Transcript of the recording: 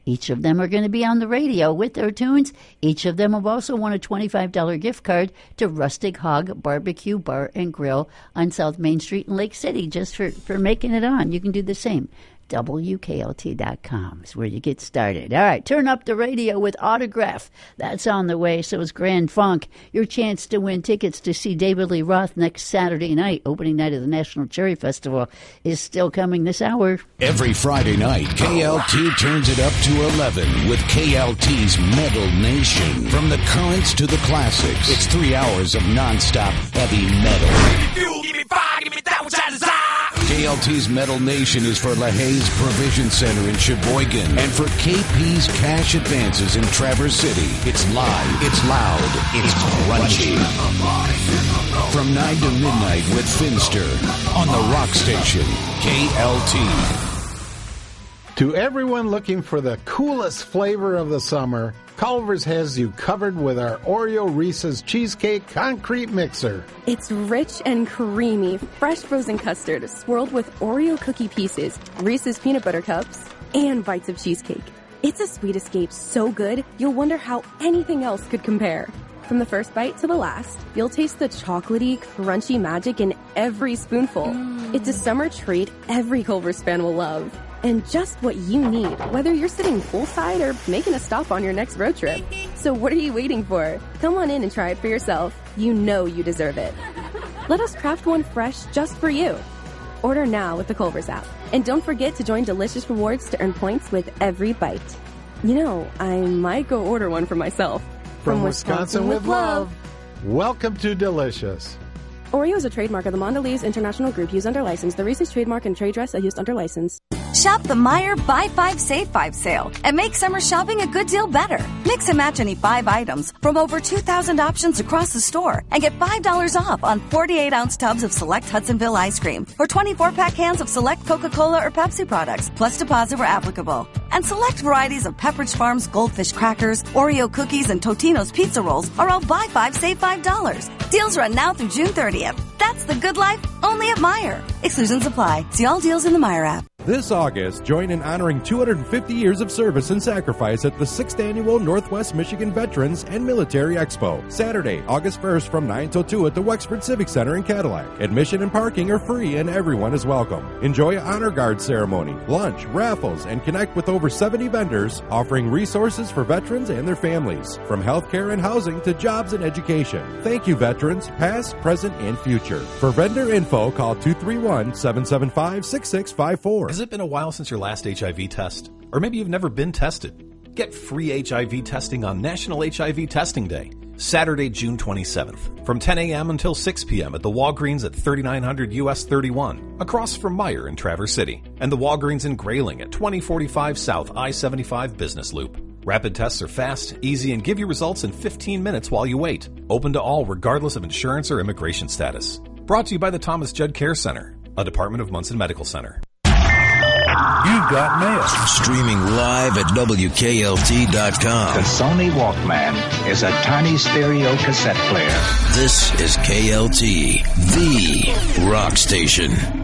Each of them are going to be on the radio with their tunes. Each of them have also won a $25 gift card to Rustic Hog Barbecue Bar and Grill on South Main Street in Lake City just for making it on. You can do the same. WKLT.com is where you get started. All right, turn up the radio with Autograph. That's on the way. So is Grand Funk. Your chance to win tickets to see David Lee Roth next Saturday night, opening night of the National Cherry Festival, is still coming this hour. Every Friday night, KLT turns it up to 11 with KLT's Metal Nation. From the currents to the classics, it's 3 hours of nonstop heavy metal. Give me fuel, give me fire, give me that which I desire. KLT's Metal Nation is for LaHaye's Provision Center in Sheboygan and for KP's Cash Advances in Traverse City. It's live, it's loud, it's crunchy. From 9 to midnight with Finster on the Rock Station, KLT. To everyone looking for the coolest flavor of the summer, Culver's has you covered with our Oreo Reese's Cheesecake Concrete Mixer. It's rich and creamy, fresh frozen custard swirled with Oreo cookie pieces, Reese's peanut butter cups, and bites of cheesecake. It's a sweet escape so good, you'll wonder how anything else could compare. From the first bite to the last, you'll taste the chocolatey, crunchy magic in every spoonful. It's a summer treat every Culver's fan will love. And just what you need, whether you're sitting poolside or making a stop on your next road trip. So what are you waiting for? Come on in and try it for yourself. You know you deserve it. Let us craft one fresh just for you. Order now with the Culver's app. And don't forget to join Delicious Rewards to earn points with every bite. You know, I might go order one for myself. From Wisconsin with love. Welcome to Delicious. Oreo is a trademark of the Mondelez International Group used under license. The Reese's trademark and trade dress are used under license. Shop the Meijer Buy 5 Save 5 sale and make summer shopping a good deal better. Mix and match any 5 items from over 2,000 options across the store and get $5 off on 48-ounce tubs of select Hudsonville ice cream or 24-pack cans of select Coca-Cola or Pepsi products, plus deposit where applicable. And select varieties of Pepperidge Farm's Goldfish crackers, Oreo cookies, and Totino's pizza rolls are all Buy 5 Save $5. Deals run now through June 30th. That's the good life, only at Meijer. Exclusions apply. See all deals in the Meijer app. This August, join in honoring 250 years of service and sacrifice at the 6th Annual Northwest Michigan Veterans and Military Expo. Saturday, August 1st from 9 till 2 at the Wexford Civic Center in Cadillac. Admission and parking are free and everyone is welcome. Enjoy an honor guard ceremony, lunch, raffles, and connect with over 70 vendors offering resources for veterans and their families. From healthcare and housing to jobs and education. Thank you, veterans, past, present, and future. For vendor info, call 231-775-6654. Has it been a while since your last HIV test? Or maybe you've never been tested? Get free HIV testing on National HIV Testing Day, Saturday, June 27th, from 10 a.m. until 6 p.m. at the Walgreens at 3900 US 31, across from Meijer in Traverse City, and the Walgreens in Grayling at 2045 South I-75 Business Loop. Rapid tests are fast, easy, and give you results in 15 minutes while you wait. Open to all regardless of insurance or immigration status. Brought to you by the Thomas Judd Care Center, a department of Munson Medical Center. You've got mail. Streaming live at WKLT.com. The Sony Walkman is a tiny stereo cassette player. This is KLT, the rock station.